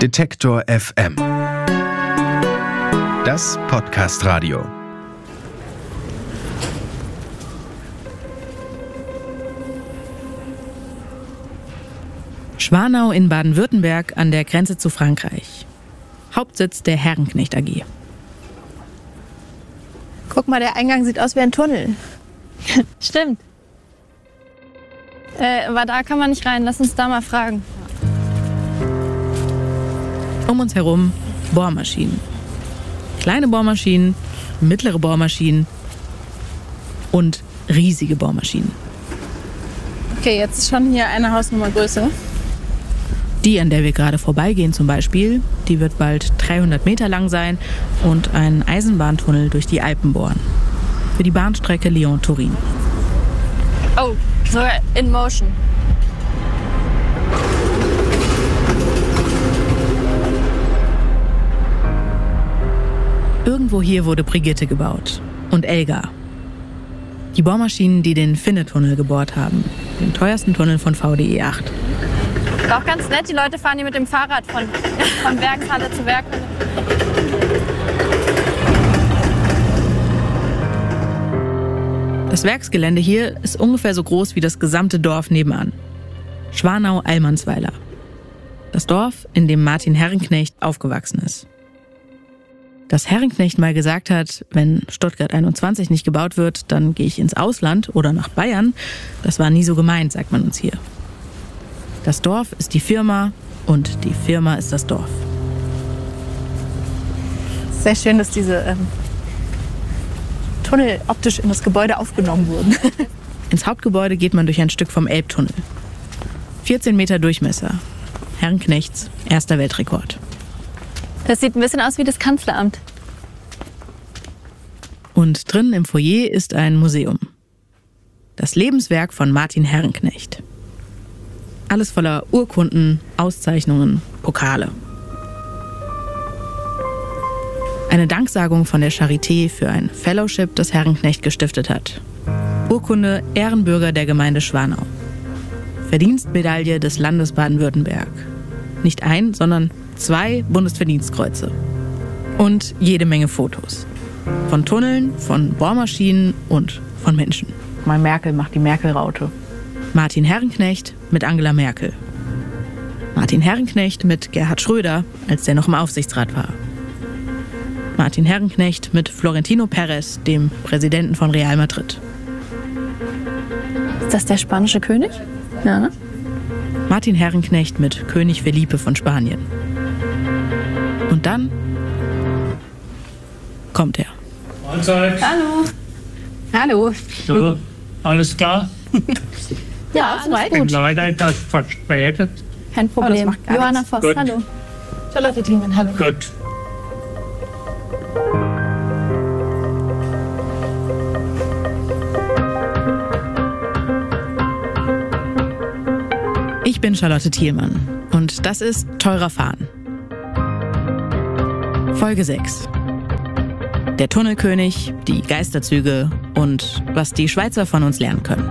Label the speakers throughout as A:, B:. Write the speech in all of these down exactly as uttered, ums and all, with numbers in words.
A: Detektor F M. Das Podcast-Radio.
B: Schwanau in Baden-Württemberg an der Grenze zu Frankreich. Hauptsitz der Herrenknecht A G.
C: Guck mal, der Eingang sieht aus wie ein Tunnel.
D: Stimmt. Äh, aber da kann man nicht rein. Lass uns da mal fragen.
B: Um uns herum Bohrmaschinen. Kleine Bohrmaschinen, mittlere Bohrmaschinen und riesige Bohrmaschinen.
C: Okay, jetzt ist schon hier eine Hausnummer größer.
B: Die, an der wir gerade vorbeigehen zum Beispiel, die wird bald dreihundert Meter lang sein und einen Eisenbahntunnel durch die Alpen bohren. Für die Bahnstrecke Lyon-Turin.
D: Oh, sogar in motion.
B: Irgendwo hier wurde Brigitte gebaut und Elga. Die Bohrmaschinen, die den Finne-Tunnel gebohrt haben. Den teuersten Tunnel von V D E acht.
D: Ist auch ganz nett, die Leute fahren hier mit dem Fahrrad von, von Werkshalle zu Werkhalle.
B: Das Werksgelände hier ist ungefähr so groß wie das gesamte Dorf nebenan. Schwanau-Allmannsweiler. Das Dorf, in dem Martin Herrenknecht aufgewachsen ist. Dass Herrenknecht mal gesagt hat, wenn Stuttgart einundzwanzig nicht gebaut wird, dann gehe ich ins Ausland oder nach Bayern, das war nie so gemeint, sagt man uns hier. Das Dorf ist die Firma und die Firma ist das Dorf.
C: Sehr schön, dass diese ähm, Tunnel optisch in das Gebäude aufgenommen wurden.
B: Ins Hauptgebäude geht man durch ein Stück vom Elbtunnel. vierzehn Meter Durchmesser. Herrenknechts erster Weltrekord.
D: Das sieht ein bisschen aus wie das Kanzleramt.
B: Und drin im Foyer ist ein Museum. Das Lebenswerk von Martin Herrenknecht. Alles voller Urkunden, Auszeichnungen, Pokale. Eine Danksagung von der Charité für ein Fellowship, das Herrenknecht gestiftet hat. Urkunde Ehrenbürger der Gemeinde Schwanau. Verdienstmedaille des Landes Baden-Württemberg. Nicht ein, sondern zwei Bundesverdienstkreuze. Und jede Menge Fotos. Von Tunneln, von Bohrmaschinen und von Menschen.
C: Mal Merkel macht die Merkel-Raute.
B: Martin Herrenknecht mit Angela Merkel. Martin Herrenknecht mit Gerhard Schröder, als der noch im Aufsichtsrat war. Martin Herrenknecht mit Florentino Perez, dem Präsidenten von Real Madrid.
D: Ist das der spanische König? Ja, ne?
B: Martin Herrenknecht mit König Felipe von Spanien. Und dann kommt er.
E: Mahlzeit.
D: Hallo.
C: Hallo.
E: So, alles klar?
C: Ja, soweit.
E: Ich bin leider etwas verspätet.
D: Kein Problem.
C: macht gar
D: Johanna
C: nichts.
D: Voss,
E: Gut.
D: hallo.
C: Charlotte Thielmann, hallo.
E: Gut.
B: Ich bin Charlotte Thielmann und das ist Teurer Fahren. Folge sechs. Der Tunnelkönig, die Geisterzüge und was die Schweizer von uns lernen können.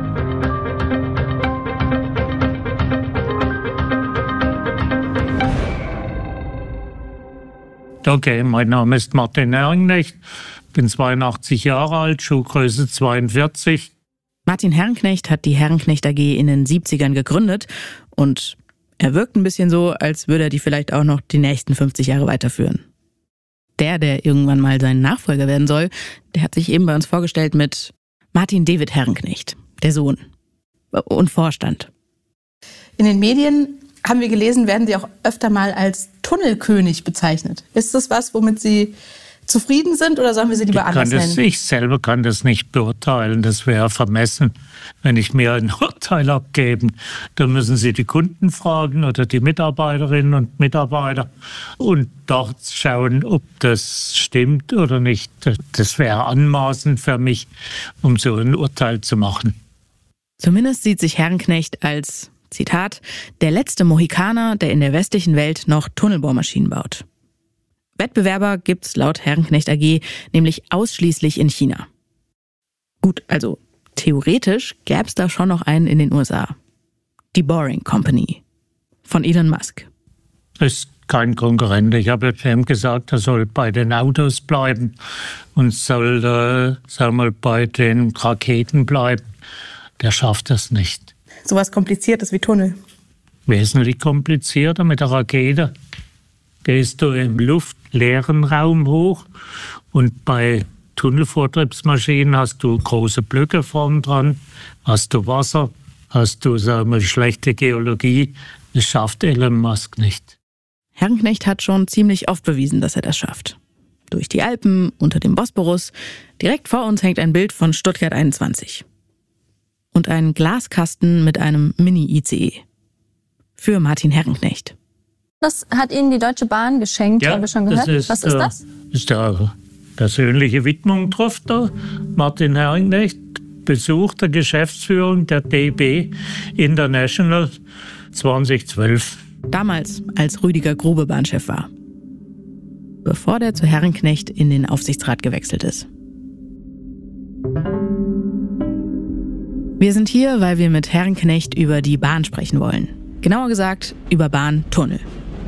E: Okay, mein Name ist Martin Herrenknecht, bin zweiundachtzig Jahre alt, Schuhgröße zweiundvierzig.
B: Martin Herrenknecht hat die Herrenknecht A G in den siebzigern gegründet und er wirkt ein bisschen so, als würde er die vielleicht auch noch die nächsten fünfzig Jahre weiterführen. Der, der irgendwann mal sein Nachfolger werden soll, der hat sich eben bei uns vorgestellt mit Martin David Herrenknecht, der Sohn und Vorstand.
C: In den Medien, haben wir gelesen, werden Sie auch öfter mal als Tunnelkönig bezeichnet. Ist das was, womit Sie zufrieden sind oder sollen wir Sie lieber
E: Ich,
C: anders
E: kann das,
C: nennen?
E: ich selber kann das nicht beurteilen. Das wäre vermessen, wenn ich mir ein Urteil abgeben. Dann müssen Sie die Kunden fragen oder die Mitarbeiterinnen und Mitarbeiter und dort schauen, ob das stimmt oder nicht. Das wäre anmaßend für mich, um so ein Urteil zu machen.
B: Zumindest sieht sich Herrenknecht als, Zitat, der letzte Mohikaner, der in der westlichen Welt noch Tunnelbohrmaschinen baut. Wettbewerber gibt's laut Herrenknecht A G nämlich ausschließlich in China. Gut, also theoretisch gäb's da schon noch einen in den U S A. Die Boring Company von Elon Musk.
E: Es kein Konkurrent. Ich habe ihm gesagt, er soll bei den Autos bleiben und soll äh, sag mal, bei den Raketen bleiben. Der schafft das nicht.
C: Sowas Kompliziertes wie Tunnel.
E: Wesentlich komplizierter mit der Rakete. Gehst du im luftleeren Raum hoch und bei Tunnelvortriebsmaschinen hast du große Blöcke vorn dran, hast du Wasser, hast du sagen wir, schlechte Geologie. Das schafft Elon Musk nicht.
B: Herrenknecht hat schon ziemlich oft bewiesen, dass er das schafft. Durch die Alpen, unter dem Bosporus. Direkt vor uns hängt ein Bild von Stuttgart einundzwanzig. Und ein Glaskasten mit einem Mini-I C E. Für Martin Herrenknecht.
D: Das hat Ihnen die Deutsche Bahn geschenkt,
E: Ja,
D: haben wir schon gehört.
E: das ist,
D: Was ist das?
E: Das ist der persönliche Widmung drauf da. Martin Herrenknecht, Besuch der Geschäftsführung der D B International zweitausendzwölf.
B: Damals, als Rüdiger Grube Bahnchef war. Bevor der zu Herrenknecht in den Aufsichtsrat gewechselt ist. Wir sind hier, weil wir mit Herrenknecht über die Bahn sprechen wollen. Genauer gesagt, über Bahntunnel.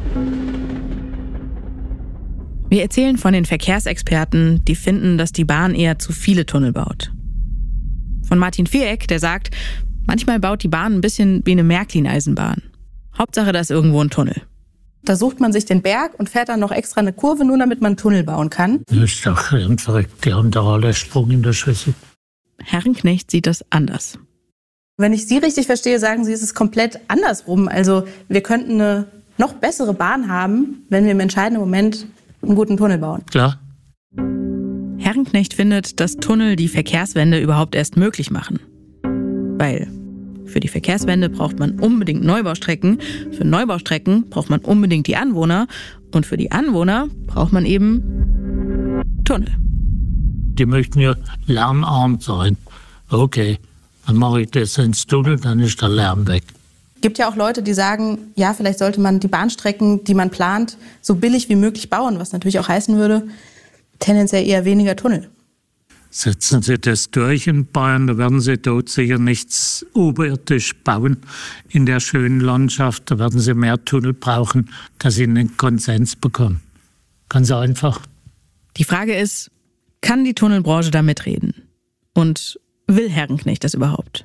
B: Wir erzählen von den Verkehrsexperten, die finden, dass die Bahn eher zu viele Tunnel baut. Von Martin Viereck, der sagt, manchmal baut die Bahn ein bisschen wie eine Märklin-Eisenbahn. Hauptsache, da ist irgendwo ein Tunnel.
C: Da sucht man sich den Berg und fährt dann noch extra eine Kurve, nur damit man einen Tunnel bauen kann.
E: Das ist doch verrückt, die haben da alle Sprung in der Schüssel.
B: Herrenknecht sieht das anders.
C: Wenn ich Sie richtig verstehe, sagen Sie, es ist komplett andersrum. Also wir könnten eine noch bessere Bahn haben, wenn wir im entscheidenden Moment einen guten Tunnel bauen.
E: Klar.
B: Herrenknecht findet, dass Tunnel die Verkehrswende überhaupt erst möglich machen. Weil für die Verkehrswende braucht man unbedingt Neubaustrecken, für Neubaustrecken braucht man unbedingt die Anwohner und für die Anwohner braucht man eben Tunnel.
E: Die möchten ja lärmarm sein. Okay, dann mache ich das ins Tunnel, dann ist der Lärm weg.
C: Es gibt ja auch Leute, die sagen, ja, vielleicht sollte man die Bahnstrecken, die man plant, so billig wie möglich bauen, was natürlich auch heißen würde, tendenziell eher weniger Tunnel.
E: Setzen Sie das durch in Bayern, da werden Sie dort sicher nichts oberirdisch bauen in der schönen Landschaft. Da werden Sie mehr Tunnel brauchen, dass Sie einen Konsens bekommen. Ganz einfach.
B: Die Frage ist, kann die Tunnelbranche da mitreden? Und will Herrenknecht das überhaupt?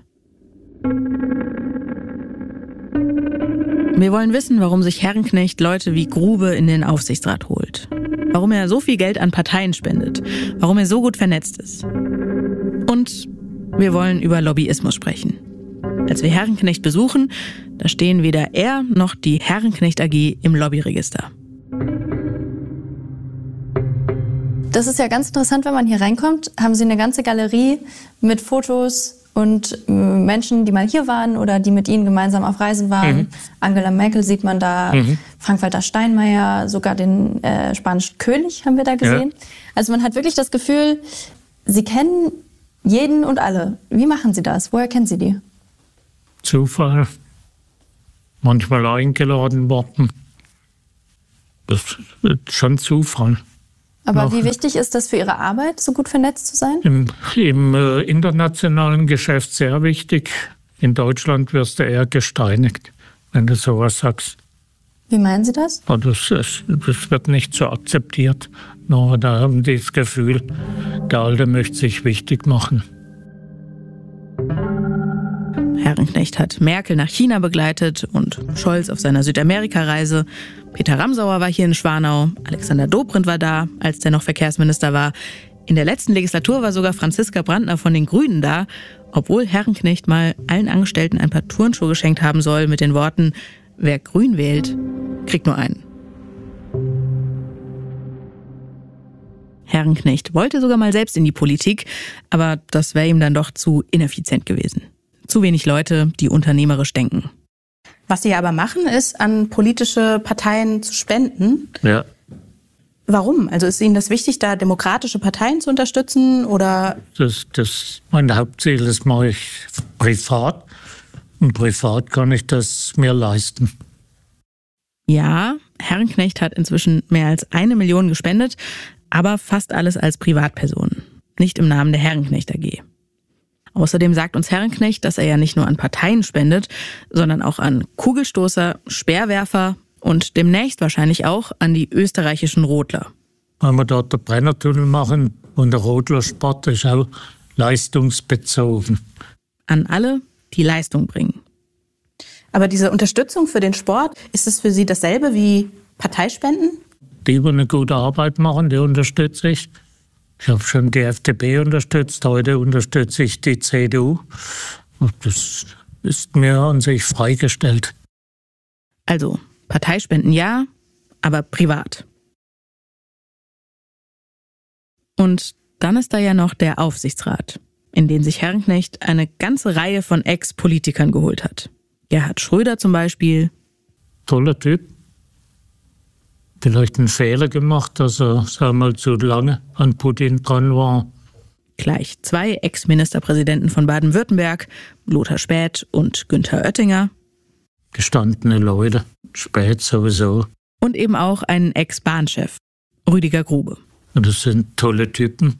B: Wir wollen wissen, warum sich Herrenknecht Leute wie Grube in den Aufsichtsrat holt. Warum er so viel Geld an Parteien spendet. Warum er so gut vernetzt ist. Und wir wollen über Lobbyismus sprechen. Als wir Herrenknecht besuchen, da stehen weder er noch die Herrenknecht A G im Lobbyregister.
D: Das ist ja ganz interessant, wenn man hier reinkommt, haben Sie eine ganze Galerie mit Fotos und Menschen, die mal hier waren oder die mit Ihnen gemeinsam auf Reisen waren. Mhm. Angela Merkel sieht man da, mhm. Frank-Walter Steinmeier, sogar den äh, spanischen König haben wir da gesehen. Ja. Also man hat wirklich das Gefühl, Sie kennen jeden und alle. Wie machen Sie das? Woher kennen Sie die?
E: Zufall. Manchmal eingeladen worden. Das ist schon Zufall.
D: Aber
E: Noch
D: wie wichtig ist das für Ihre Arbeit, so gut vernetzt zu sein?
E: Im, im äh, internationalen Geschäft sehr wichtig. In Deutschland wirst du eher gesteinigt, wenn du sowas sagst.
D: Wie meinen Sie das?
E: Ja, das, das, das wird nicht so akzeptiert. No, da haben die das Gefühl, der Alte möchte sich wichtig machen.
B: Herrenknecht hat Merkel nach China begleitet und Scholz auf seiner Südamerika-Reise. Peter Ramsauer war hier in Schwanau, Alexander Dobrindt war da, als der noch Verkehrsminister war. In der letzten Legislatur war sogar Franziska Brandner von den Grünen da, obwohl Herrenknecht mal allen Angestellten ein paar Turnschuhe geschenkt haben soll mit den Worten, wer grün wählt, kriegt nur einen. Herrenknecht wollte sogar mal selbst in die Politik, aber das wäre ihm dann doch zu ineffizient gewesen. Zu wenig Leute, die unternehmerisch denken.
C: Was sie aber machen, ist, an politische Parteien zu spenden.
E: Ja.
C: Warum? Also ist Ihnen das wichtig, da demokratische Parteien zu unterstützen? Oder?
E: Das, das mein Hauptziel, das mache ich privat. Und privat kann ich das mir leisten.
B: Ja, Herrenknecht hat inzwischen mehr als eine Million gespendet, aber fast alles als Privatperson. Nicht im Namen der Herrenknecht A G. Außerdem sagt uns Herrenknecht, dass er ja nicht nur an Parteien spendet, sondern auch an Kugelstoßer, Speerwerfer Und demnächst wahrscheinlich auch an die österreichischen Rodler.
E: Wenn wir dort den Brennertunnel machen und der Rodlersport ist auch leistungsbezogen.
B: An alle, die Leistung bringen.
C: Aber diese Unterstützung für den Sport, ist es für Sie dasselbe wie Parteispenden?
E: Die, die eine gute Arbeit machen, die unterstütze ich. Ich habe schon die F D P unterstützt, heute unterstütze ich die C D U. Und das ist mir an sich freigestellt.
B: Also Parteispenden ja, aber privat. Und dann ist da ja noch der Aufsichtsrat, in den sich Herrenknecht eine ganze Reihe von Ex-Politikern geholt hat. Gerhard Schröder zum Beispiel.
E: Toller Typ. Vielleicht einen Fehler gemacht, dass er, sagen wir mal, zu lange an Putin dran war.
B: Gleich zwei Ex-Ministerpräsidenten von Baden-Württemberg, Lothar Späth und Günther Oettinger.
E: Gestandene Leute, Späth sowieso.
B: Und eben auch einen Ex-Bahnchef, Rüdiger Grube.
E: Und das sind tolle Typen.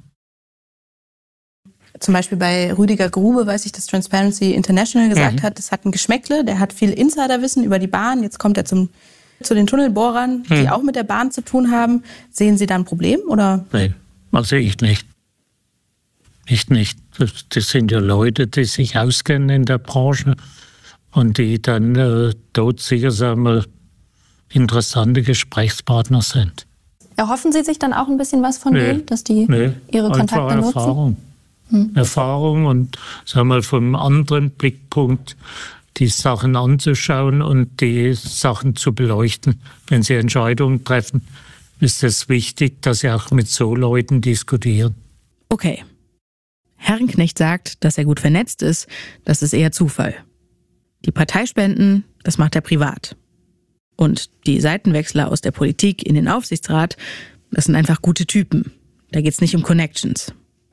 C: Zum Beispiel bei Rüdiger Grube weiß ich, dass Transparency International gesagt mhm. hat, das hat ein Geschmäckle, der hat viel Insiderwissen über die Bahn. Jetzt kommt er zum, zu den Tunnelbohrern, die mhm. auch mit der Bahn zu tun haben. Sehen Sie da ein Problem? Oder?
E: Nein, also ich nicht. Ich nicht. Das, das sind ja Leute, die sich auskennen in der Branche und die dann äh, dort sicher sagen wir, interessante Gesprächspartner sind.
D: Erhoffen Sie sich dann auch ein bisschen was von
E: nee,
D: denen, dass die
E: nee,
D: ihre Kontakte nutzen?
E: Erfahrung. Hm. Erfahrung und sagen wir, vom anderen Blickpunkt die Sachen anzuschauen und die Sachen zu beleuchten. Wenn Sie Entscheidungen treffen, ist es wichtig, dass Sie auch mit so Leuten diskutieren.
B: Okay. Herrenknecht sagt, dass er gut vernetzt ist, das ist eher Zufall. Die Parteispenden, das macht er privat. Und die Seitenwechsler aus der Politik in den Aufsichtsrat, das sind einfach gute Typen. Da geht's nicht um Connections.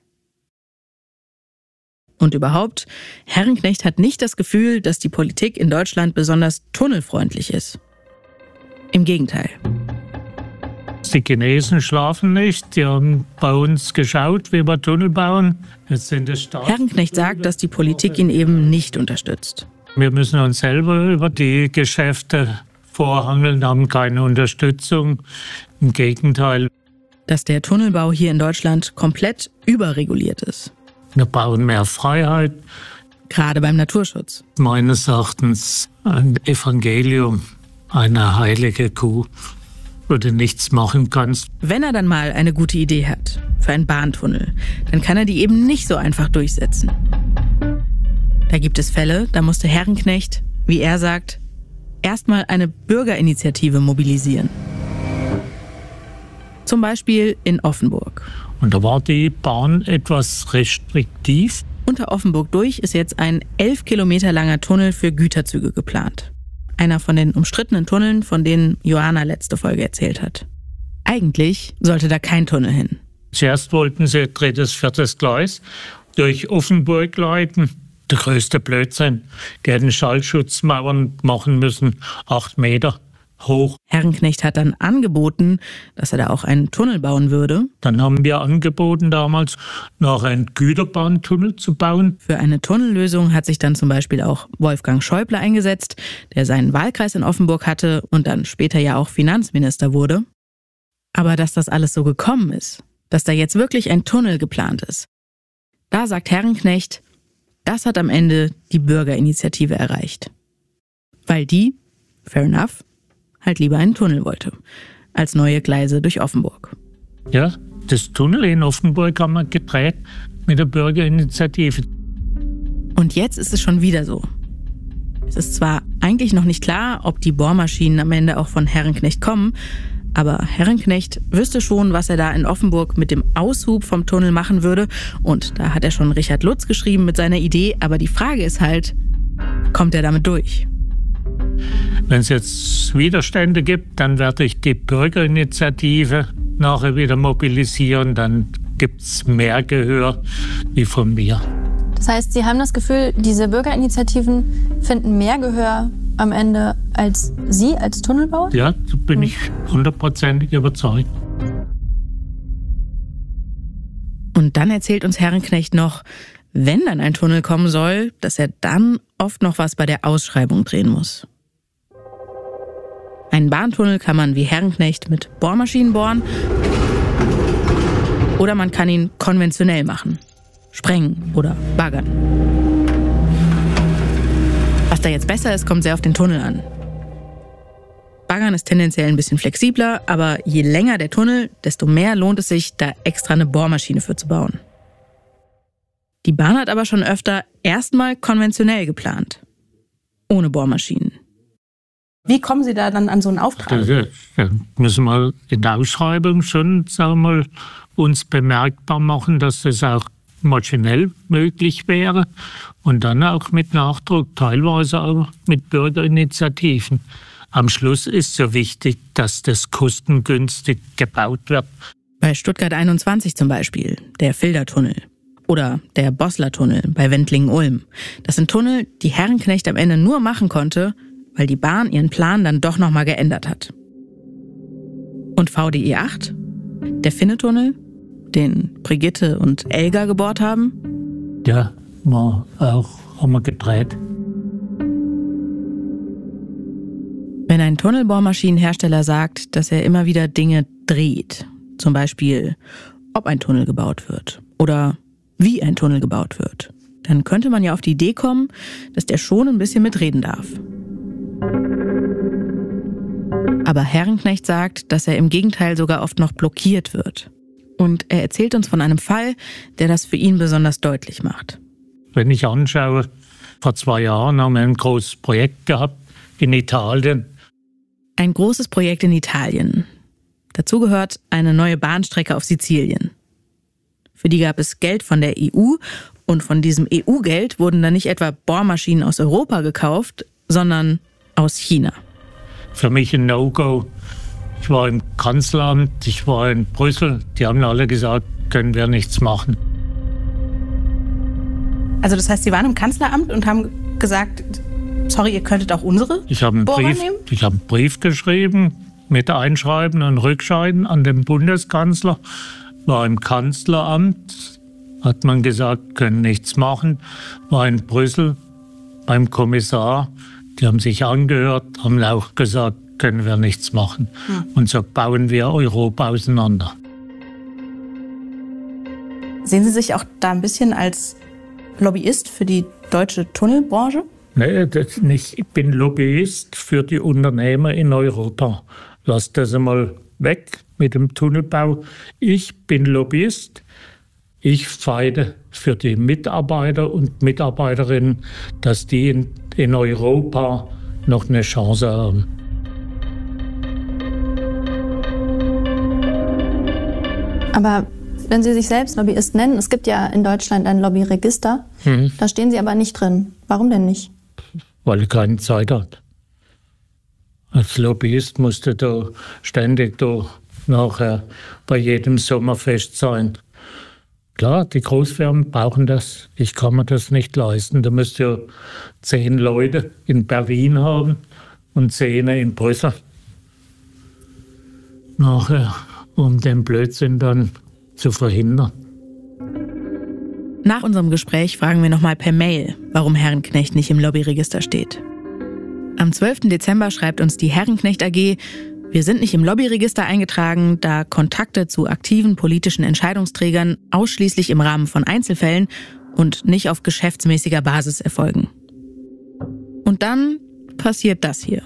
B: Und überhaupt, Herrenknecht hat nicht das Gefühl, dass die Politik in Deutschland besonders tunnelfreundlich ist. Im Gegenteil.
E: Die Chinesen schlafen nicht, die haben bei uns geschaut, wie wir Tunnel bauen. Jetzt sind es Staats-
B: Herrenknecht sagt, dass die Politik ihn eben nicht unterstützt.
E: Wir müssen uns selber über die Geschäfte vorhangeln, haben keine Unterstützung. Im Gegenteil.
B: Dass der Tunnelbau hier in Deutschland komplett überreguliert ist.
E: Wir bauen mehr Freiheit.
B: Gerade beim Naturschutz.
E: Meines Erachtens ein Evangelium, eine heilige Kuh, wo du nichts machen kannst.
B: Wenn er dann mal eine gute Idee hat für einen Bahntunnel, dann kann er die eben nicht so einfach durchsetzen. Da gibt es Fälle, da musste Herrenknecht, wie er sagt, erstmal eine Bürgerinitiative mobilisieren. Zum Beispiel in Offenburg.
E: Und da war die Bahn etwas restriktiv.
B: Unter Offenburg durch ist jetzt ein elf Kilometer langer Tunnel für Güterzüge geplant. Einer von den umstrittenen Tunneln, von denen Johanna letzte Folge erzählt hat. Eigentlich sollte da kein Tunnel hin.
E: Zuerst wollten sie drittes, viertes Gleis durch Offenburg leiten. Der größte Blödsinn. Die hätten Schallschutzmauern machen müssen, acht Meter hoch.
B: Herrenknecht hat dann angeboten, dass er da auch einen Tunnel bauen würde.
E: Dann haben wir angeboten damals, noch einen Güterbahntunnel zu bauen.
B: Für eine Tunnellösung hat sich dann zum Beispiel auch Wolfgang Schäuble eingesetzt, der seinen Wahlkreis in Offenburg hatte und dann später ja auch Finanzminister wurde. Aber dass das alles so gekommen ist, dass da jetzt wirklich ein Tunnel geplant ist, da sagt Herrenknecht, das hat am Ende die Bürgerinitiative erreicht. Weil die, fair enough, halt lieber einen Tunnel wollte, als neue Gleise durch Offenburg.
E: Ja, das Tunnel in Offenburg haben wir gedreht mit der Bürgerinitiative.
B: Und jetzt ist es schon wieder so. Es ist zwar eigentlich noch nicht klar, ob die Bohrmaschinen am Ende auch von Herrenknecht kommen, aber Herrenknecht wüsste schon, was er da in Offenburg mit dem Aushub vom Tunnel machen würde. Und da hat er schon Richard Lutz geschrieben mit seiner Idee. Aber die Frage ist halt, kommt er damit durch?
E: Wenn es jetzt Widerstände gibt, dann werde ich die Bürgerinitiative nachher wieder mobilisieren. Dann gibt es mehr Gehör wie von mir.
D: Das heißt, Sie haben das Gefühl, diese Bürgerinitiativen finden mehr Gehör am Ende als Sie als Tunnelbauer?
E: Ja, da bin ich hundertprozentig überzeugt.
B: Und dann erzählt uns Herrenknecht noch, wenn dann ein Tunnel kommen soll, dass er dann oft noch was bei der Ausschreibung drehen muss. Einen Bahntunnel kann man wie Herrenknecht mit Bohrmaschinen bohren oder man kann ihn konventionell machen. Sprengen oder baggern. Was da jetzt besser ist, kommt sehr auf den Tunnel an. Baggern ist tendenziell ein bisschen flexibler, aber je länger der Tunnel, desto mehr lohnt es sich, da extra eine Bohrmaschine für zu bauen. Die Bahn hat aber schon öfter erstmal konventionell geplant. Ohne Bohrmaschinen.
C: Wie kommen Sie da dann an so einen Auftrag?
E: Da, da müssen wir in der Ausschreibung schon, sagen wir mal, uns bemerkbar machen, dass das auch maschinell möglich wäre und dann auch mit Nachdruck, teilweise auch mit Bürgerinitiativen. Am Schluss ist so wichtig, dass das kostengünstig gebaut wird.
B: Bei Stuttgart einundzwanzig zum Beispiel, der Fildertunnel. Oder der Bossler-Tunnel bei Wendlingen-Ulm. Das sind Tunnel, die Herrenknecht am Ende nur machen konnte, weil die Bahn ihren Plan dann doch nochmal geändert hat. Und V D E acht? Der Finne-Tunnel, den Brigitte und Elga gebohrt haben?
E: Ja, wir auch, haben wir gedreht.
B: Wenn ein Tunnelbohrmaschinenhersteller sagt, dass er immer wieder Dinge dreht, zum Beispiel, ob ein Tunnel gebaut wird oder wie ein Tunnel gebaut wird, dann könnte man ja auf die Idee kommen, dass der schon ein bisschen mitreden darf. Aber Herrenknecht sagt, dass er im Gegenteil sogar oft noch blockiert wird. Und er erzählt uns von einem Fall, der das für ihn besonders deutlich macht.
E: Wenn ich anschaue, vor zwei Jahren haben wir ein großes Projekt gehabt in Italien.
B: Ein großes Projekt in Italien. Dazu gehört eine neue Bahnstrecke auf Sizilien. Für die gab es Geld von der E U und von diesem E U-Geld wurden dann nicht etwa Bohrmaschinen aus Europa gekauft, sondern aus China.
E: Für mich ein No-Go. Ich war im Kanzleramt, ich war in Brüssel. Die haben alle gesagt, können wir nichts machen.
C: Also das heißt, Sie waren im Kanzleramt und haben gesagt, sorry, ihr könntet auch unsere
E: ich habe einen
C: Bohrer
E: Brief,
C: nehmen?
E: Ich habe einen Brief geschrieben mit Einschreiben und Rückscheiden an den Bundeskanzler. War im Kanzleramt, hat man gesagt, können nichts machen. War in Brüssel beim Kommissar. Die haben sich angehört, haben auch gesagt, können wir nichts machen. Hm. Und so bauen wir Europa auseinander.
C: Sehen Sie sich auch da ein bisschen als Lobbyist für die deutsche Tunnelbranche?
E: Nee, das nicht. Ich bin Lobbyist für die Unternehmer in Europa. Lass das einmal weg mit dem Tunnelbau. Ich bin Lobbyist. Ich feide für die Mitarbeiter und Mitarbeiterinnen, dass die in, in Europa noch eine Chance haben.
D: Aber wenn Sie sich selbst Lobbyist nennen, es gibt ja in Deutschland ein Lobbyregister, mhm. da stehen Sie aber nicht drin. Warum denn nicht?
E: Weil er keine Zeit hat. Als Lobbyist musste da ständig da nachher bei jedem Sommerfest sein. Klar, die Großfirmen brauchen das. Ich kann mir das nicht leisten. Da müsst ihr zehn Leute in Berlin haben und zehn in Brüssel. Nachher, um den Blödsinn dann zu verhindern.
B: Nach unserem Gespräch fragen wir nochmal per Mail, warum Herrenknecht nicht im Lobbyregister steht. Am zwölften Dezember schreibt uns die Herrenknecht A G, wir sind nicht im Lobbyregister eingetragen, da Kontakte zu aktiven politischen Entscheidungsträgern ausschließlich im Rahmen von Einzelfällen und nicht auf geschäftsmäßiger Basis erfolgen. Und dann passiert das hier.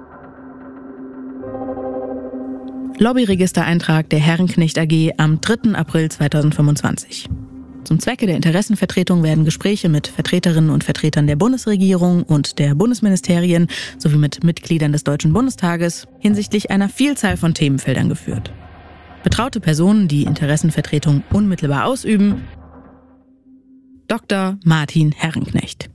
B: Lobbyregistereintrag der Herrenknecht A G am dritten April zweitausendfünfundzwanzig. Zum Zwecke der Interessenvertretung werden Gespräche mit Vertreterinnen und Vertretern der Bundesregierung und der Bundesministerien sowie mit Mitgliedern des Deutschen Bundestages hinsichtlich einer Vielzahl von Themenfeldern geführt. Betraute Personen, die Interessenvertretung unmittelbar ausüben: Doktor Martin Herrenknecht.